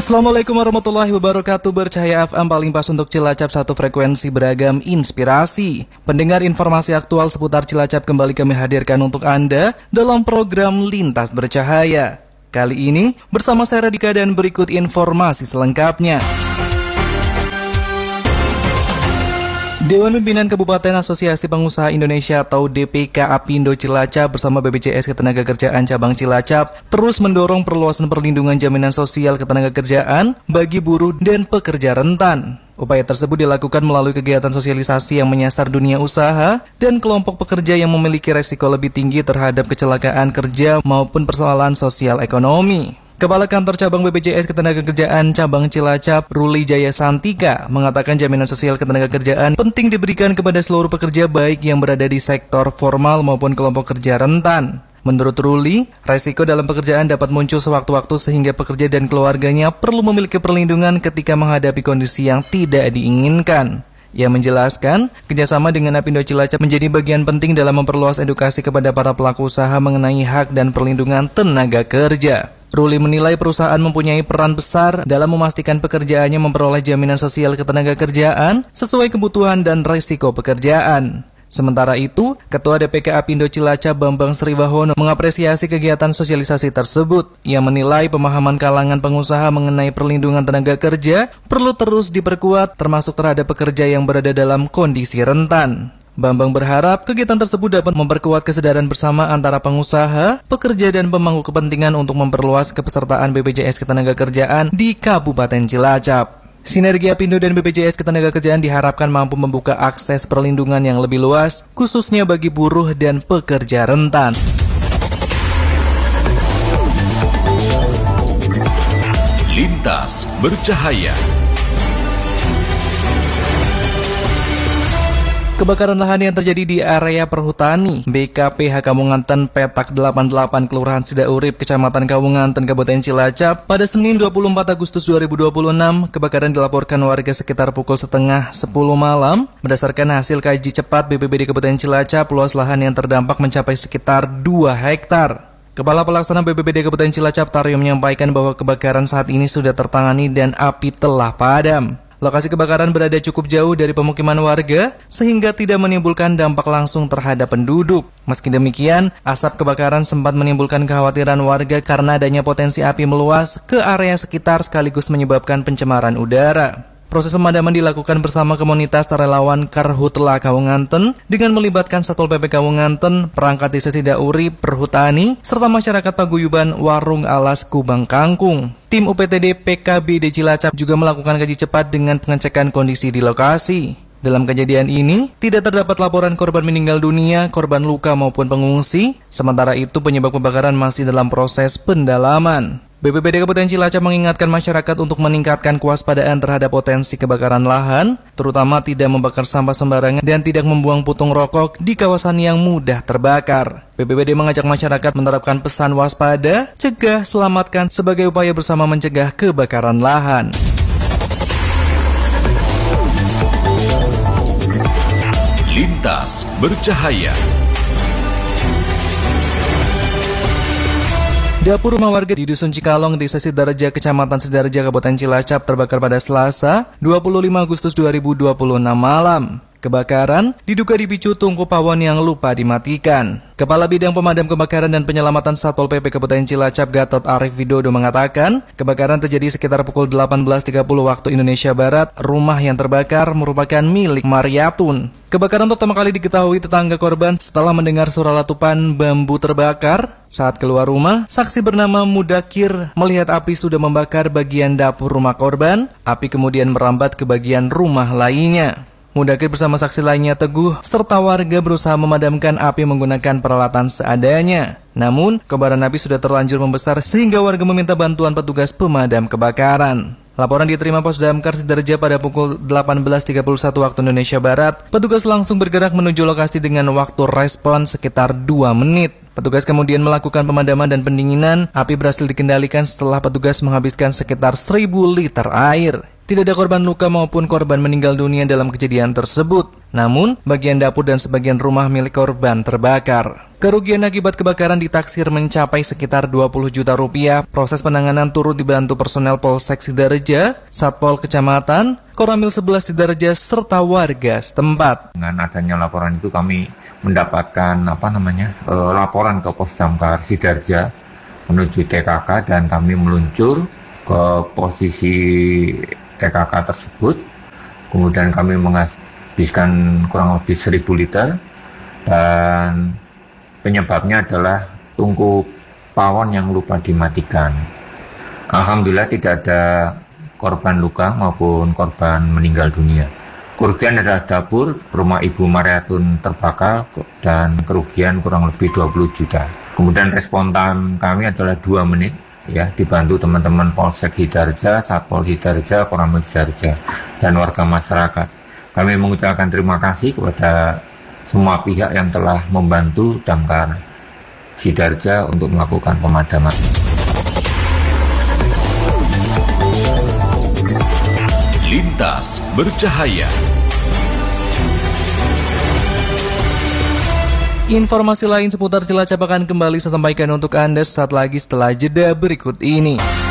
Assalamualaikum warahmatullahi wabarakatuh. Bercahaya FM paling pas untuk Cilacap, satu frekuensi beragam inspirasi. Pendengar, informasi aktual seputar Cilacap kembali kami hadirkan untuk Anda dalam program Lintas Bercahaya. Kali ini bersama saya Radika dan berikut informasi selengkapnya. Dewan Pimpinan Kabupaten Asosiasi Pengusaha Indonesia atau DPK Apindo Cilacap bersama BPJS Ketenagakerjaan Cabang Cilacap terus mendorong perluasan perlindungan jaminan sosial ketenagakerjaan bagi buruh dan pekerja rentan. Upaya tersebut dilakukan melalui kegiatan sosialisasi yang menyasar dunia usaha dan kelompok pekerja yang memiliki resiko lebih tinggi terhadap kecelakaan kerja maupun persoalan sosial ekonomi. Kepala Kantor Cabang BPJS Ketenagakerjaan Cabang Cilacap, Ruli Jaya Santika, mengatakan jaminan sosial ketenagakerjaan penting diberikan kepada seluruh pekerja baik yang berada di sektor formal maupun kelompok kerja rentan. Menurut Ruli, resiko dalam pekerjaan dapat muncul sewaktu-waktu sehingga pekerja dan keluarganya perlu memiliki perlindungan ketika menghadapi kondisi yang tidak diinginkan. Ia menjelaskan, kerjasama dengan Apindo Cilacap menjadi bagian penting dalam memperluas edukasi kepada para pelaku usaha mengenai hak dan perlindungan tenaga kerja. Ruli menilai perusahaan mempunyai peran besar dalam memastikan pekerjaannya memperoleh jaminan sosial ketenagakerjaan sesuai kebutuhan dan risiko pekerjaan. Sementara itu, Ketua DPK Apindo Cilacap Bambang Sriwahono mengapresiasi kegiatan sosialisasi tersebut. Ia menilai pemahaman kalangan pengusaha mengenai perlindungan tenaga kerja perlu terus diperkuat termasuk terhadap pekerja yang berada dalam kondisi rentan. Bambang berharap kegiatan tersebut dapat memperkuat kesadaran bersama antara pengusaha, pekerja dan pemangku kepentingan untuk memperluas kepesertaan BPJS Ketenagakerjaan di Kabupaten Cilacap. Sinergi Apindo dan BPJS Ketenagakerjaan diharapkan mampu membuka akses perlindungan yang lebih luas, khususnya bagi buruh dan pekerja rentan. Lintas Bercahaya. Kebakaran lahan yang terjadi di area perhutani BKPH Kawunganten Petak 88 Kelurahan Sidaurip Kecamatan Kawunganten Kabupaten Cilacap pada Senin 24 Agustus 2026. Kebakaran dilaporkan warga sekitar pukul setengah 10 malam. Berdasarkan hasil kaji cepat BPBD Kabupaten Cilacap, luas lahan yang terdampak mencapai sekitar 2 hektar. Kepala Pelaksana BPBD Kabupaten Cilacap Taryo menyampaikan bahwa kebakaran saat ini sudah tertangani dan api telah padam. Lokasi kebakaran berada cukup jauh dari pemukiman warga sehingga tidak menimbulkan dampak langsung terhadap penduduk. Meski demikian, asap kebakaran sempat menimbulkan kekhawatiran warga karena adanya potensi api meluas ke area sekitar sekaligus menyebabkan pencemaran udara. Proses pemadaman dilakukan bersama komunitas relawan Karhutla Kawunganten dengan melibatkan Satpol PP Kawunganten, perangkat desa Sidaurip, perhutani, serta masyarakat paguyuban Warung Alas Kubang Kangkung. Tim UPTD PKBD Cilacap juga melakukan kaji cepat dengan pengecekan kondisi di lokasi. Dalam kejadian ini, tidak terdapat laporan korban meninggal dunia, korban luka maupun pengungsi. Sementara itu, penyebab kebakaran masih dalam proses pendalaman. BPBD Kabupaten Cilacap mengingatkan masyarakat untuk meningkatkan kewaspadaan terhadap potensi kebakaran lahan, terutama tidak membakar sampah sembarangan dan tidak membuang putung rokok di kawasan yang mudah terbakar. BPBD mengajak masyarakat menerapkan pesan waspada, cegah, selamatkan sebagai upaya bersama mencegah kebakaran lahan. Lintas Bercahaya. Dapur rumah warga di Dusun Cikalong, Desa Sidareja, Kecamatan Sidareja, Kabupaten Cilacap terbakar pada Selasa, 25 Agustus 2026 malam. Kebakaran diduga dipicu tungku pawon yang lupa dimatikan. Kepala Bidang Pemadam Kebakaran dan Penyelamatan Satpol PP Kabupaten Cilacap Gatot Arif Widodo mengatakan, kebakaran terjadi sekitar pukul 18.30 waktu Indonesia Barat. Rumah yang terbakar merupakan milik Mariatun. Kebakaran pertama kali diketahui tetangga korban setelah mendengar suara letupan bambu terbakar. Saat keluar rumah, saksi bernama Mudakir melihat api sudah membakar bagian dapur rumah korban. Api kemudian merambat ke bagian rumah lainnya. Mudakir bersama saksi lainnya Teguh serta warga berusaha memadamkan api menggunakan peralatan seadanya. Namun, kobaran api sudah terlanjur membesar sehingga warga meminta bantuan petugas pemadam kebakaran. Laporan diterima Pos Damkar Sidareja pada pukul 18.31 waktu Indonesia Barat. Petugas langsung bergerak menuju lokasi dengan waktu respon sekitar 2 menit. Petugas kemudian melakukan pemadaman dan pendinginan. Api berhasil dikendalikan setelah petugas menghabiskan sekitar 1.000 liter air. Tidak ada korban luka maupun korban meninggal dunia dalam kejadian tersebut. Namun, bagian dapur dan sebagian rumah milik korban terbakar. Kerugian akibat kebakaran ditaksir mencapai sekitar 20 juta rupiah. Proses penanganan turut dibantu personel Polsek Sidareja, Satpol Kecamatan, Koramil 11 Sidareja, serta warga setempat. Dengan adanya laporan itu kami mendapatkan laporan ke Pos Damkar Sidareja menuju TKK dan kami meluncur ke posisi TKK tersebut. Kemudian kami menghabiskan kurang lebih 1.000 liter dan penyebabnya adalah tungku pawon yang lupa dimatikan. Alhamdulillah tidak ada korban luka maupun korban meninggal dunia. Kerugian adalah dapur rumah Ibu Mariatun terbakar dan kerugian kurang lebih 20 juta. Kemudian respon time kami adalah 2 menit, ya, dibantu teman-teman Polsek Sidareja, Satpol Sidareja, Koramil Sidareja, dan warga masyarakat. Kami mengucapkan terima kasih kepada semua pihak yang telah membantu Damkar Sidareja untuk melakukan pemadaman. Lintas bercahaya. Informasi lain seputar Cilacap akan kembali saya sampaikan untuk Anda saat lagi setelah jeda berikut ini.